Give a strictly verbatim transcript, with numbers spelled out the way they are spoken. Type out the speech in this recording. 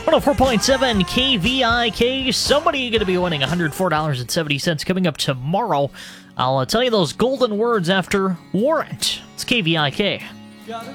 one oh four point seven K V I K. Somebody going to be winning one hundred four dollars and seventy cents coming up tomorrow. I'll uh, tell you those golden words after Warrant. It's K V I K. Got it.